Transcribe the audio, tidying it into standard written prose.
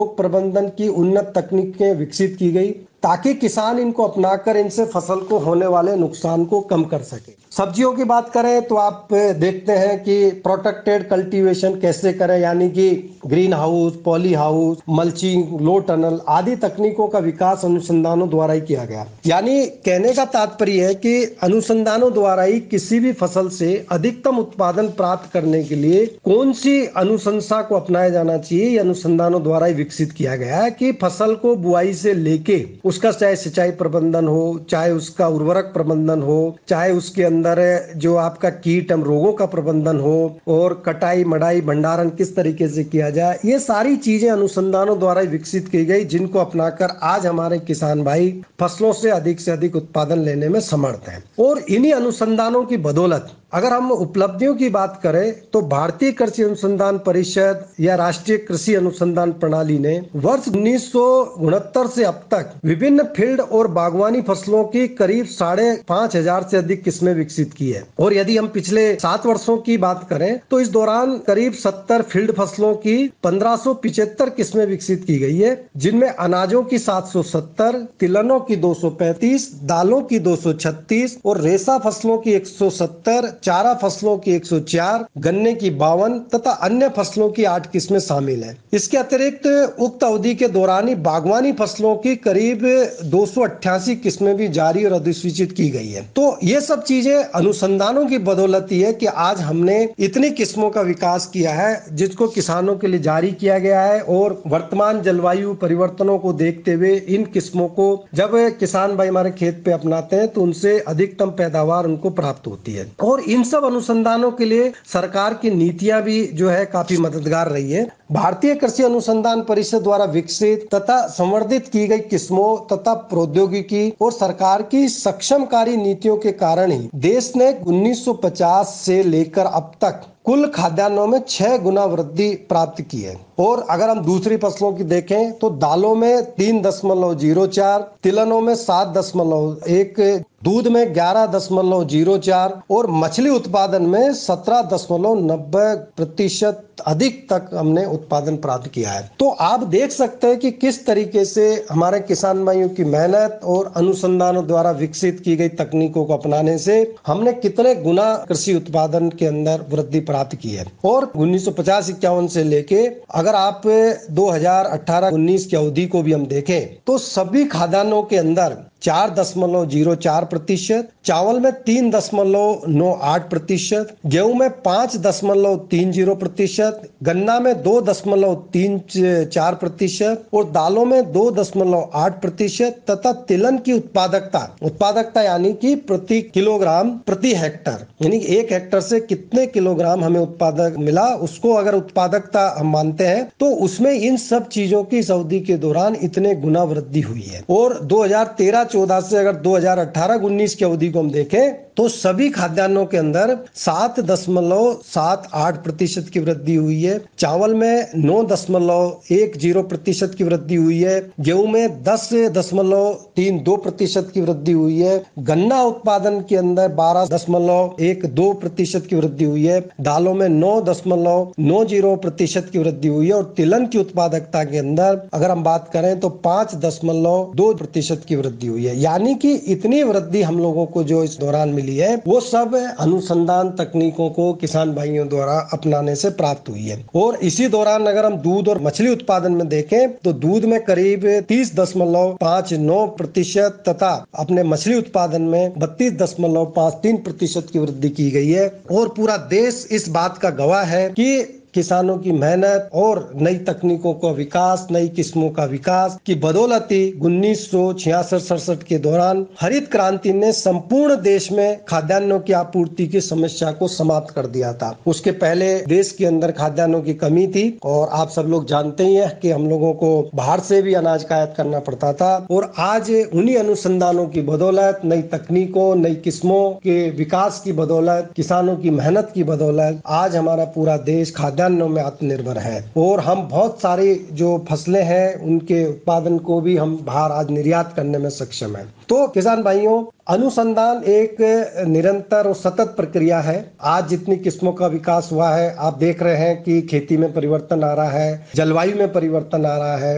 प्रबंधन की उन्नत तकनीकें विकसित की गई ताकि किसान इनको अपनाकर इनसे फसल को होने वाले नुकसान को कम कर सके। सब्जियों की बात करें तो आप देखते हैं कि प्रोटेक्टेड कल्टीवेशन कैसे करें, यानी कि green house, poly house, mulching, low tunnel आदि तकनीकों का विकास अनुसंधानों द्वारा ही किया गया। यानी कहने का तात्पर्य है कि अनुसंधानों द्वारा ही किसी भी फसल से अधिकतम उत्पादन प्राप्त करने के लिए कौन सी अनुशंसा को अपनाया जाना चाहिए, ये अनुसंधानों द्वारा ही विकसित किया गया है कि फसल को बुआई से लेके उसका चाहे सिंचाई प्रबंधन हो, चाहे उसका उर्वरक प्रबंधन हो, चाहे उसके अंदर जो आपका कीट एवं रोगों का प्रबंधन हो, और कटाई, मड़ाई, भंडारण किस तरीके से किया जाए, ये सारी चीजें अनुसंधानों द्वारा विकसित की गई, जिनको अपनाकर आज हमारे किसान भाई फसलों से अधिक उत्पादन लेने में समर्थ हैं। और इन्हीं अनुसंधानों की बदौलत अगर हम उपलब्धियों की बात करें तो भारतीय कृषि अनुसंधान परिषद या राष्ट्रीय कृषि अनुसंधान प्रणाली ने वर्ष 1969 से अब तक विभिन्न फील्ड और बागवानी फसलों की करीब 5,500 से अधिक किस्में विकसित की है। और यदि हम पिछले 7 वर्षों की बात करें तो इस दौरान करीब 70 फील्ड फसलों की 1575 किस्में विकसित की गई है, जिनमें अनाजों की 770, तिलहनों की 235, दालों की 236 और रेशा फसलों की 170, चारा फसलों की 104, गन्ने की 52 तथा अन्य फसलों की 8 किस्में शामिल हैं। इसके अतिरिक्त उक्त अवधि के दौरान ही बागवानी फसलों की करीब 288 किस्में भी जारी और अधिसूचित की गई है। तो ये सब चीजें अनुसंधानों की बदौलत ही है कि आज हमने इतनी किस्मों का विकास किया है, जिसको किसानों के लिए जारी किया गया है। और वर्तमान जलवायु परिवर्तनों को देखते हुए इन किस्मों को जब किसान भाई हमारे खेत पे अपनाते हैं तो उनसे अधिकतम पैदावार उनको प्राप्त होती है। और इन सब अनुसंधानों के लिए सरकार की नीतियां भी जो है काफी मददगार रही है। भारतीय कृषि अनुसंधान परिषद द्वारा विकसित तथा संवर्धित की गई किस्मों तथा प्रौद्योगिकी और सरकार की सक्षमकारी नीतियों के कारण ही देश ने 1950 से लेकर अब तक कुल खाद्यान्नों में 6 गुना वृद्धि प्राप्त की है। और अगर हम दूसरी फसलों की देखें तो दालों में 3.04, तिलहनों में 7.1, दूध में 11.04 और मछली उत्पादन में 17.90% अधिक तक हमने उत्पादन प्राप्त किया है। तो आप देख सकते हैं कि किस तरीके से हमारे किसान भाइयों की मेहनत और अनुसंधानों द्वारा विकसित की गई तकनीकों को अपनाने से हमने कितने गुना कृषि उत्पादन के अंदर वृद्धि प्राप्त की है। और 1950-51 से लेके अगर आप 2018-19 की अवधि को भी हम देखें तो सभी खाद्यान्नों के अंदर 4.04%, चावल में 3.98%, गेहूं में 5.30%, गन्ना में 2.34% और दालों में 2.8% तथा तिलहन की उत्पादकता यानी कि प्रति किलोग्राम प्रति हेक्टर, यानी एक हेक्टर से कितने किलोग्राम हमें उत्पादक मिला, उसको अगर उत्पादकता हम मानते हैं तो उसमें इन सब चीजों की इस अवधि के दौरान इतने गुना वृद्धि हुई है। और 2013-14 से अगर 2018-19 की अवधि को हम देखें तो सभी खाद्यान्नों के अंदर 7.78% की वृद्धि हुई है, चावल में 9.10% की वृद्धि हुई है, गेहूं में 10.32% की वृद्धि हुई है, गन्ना उत्पादन के अंदर 12.12% की वृद्धि हुई है, दालों में 9.90% की वृद्धि हुई है और तिलहन की उत्पादकता के अंदर अगर हम बात करें तो 5.2% की वृद्धि हुई है। यानी कि इतनी वृद्धि हम लोगों को जो इस दौरान मिली है वो सब अनुसंधान तकनीकों को किसान भाइयों द्वारा अपनाने से प्राप्त हुई है। और इसी दौरान अगर हम दूध और मछली उत्पादन में देखें तो दूध में करीब 30.59% तथा अपने मछली उत्पादन में 32.53% की वृद्धि की गई है। और पूरा देश इस बात का गवाह है कि किसानों की मेहनत और नई तकनीकों का विकास, नई किस्मों का विकास की बदौलत ही 1966-67 के दौरान हरित क्रांति ने संपूर्ण देश में खाद्यान्नों की आपूर्ति की समस्या को समाप्त कर दिया था। उसके पहले देश के अंदर खाद्यान्नों की कमी थी और आप सब लोग जानते ही हैं कि हम लोगों को बाहर से भी अनाज का आयात करना पड़ता था। और आज उन्हीं अनुसंधानों की बदौलत, नई तकनीकों, नई किस्मों के विकास की बदौलत, किसानों की मेहनत की बदौलत आज हमारा पूरा देश खाद्यान्नों में आत्मनिर्भर है। और हम बहुत सारी जो फसलें हैं उनके उत्पादन को भी हम बाहर आज निर्यात करने में सक्षम है। तो किसान भाइयों, अनुसंधान एक निरंतर और सतत प्रक्रिया है। आज जितनी किस्मों का विकास हुआ है, आप देख रहे हैं कि खेती में परिवर्तन आ रहा है, जलवायु में परिवर्तन आ रहा है,